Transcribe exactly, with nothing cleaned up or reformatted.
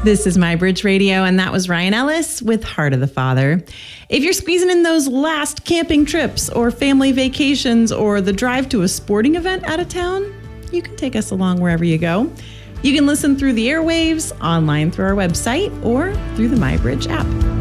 This is My Bridge Radio, and that was Ryan Ellis with Heart of the Father. If you're squeezing in those last camping trips or family vacations or the drive to a sporting event out of town, you can take us along wherever you go. You can listen through the airwaves, online through our website, or through the MyBridge app.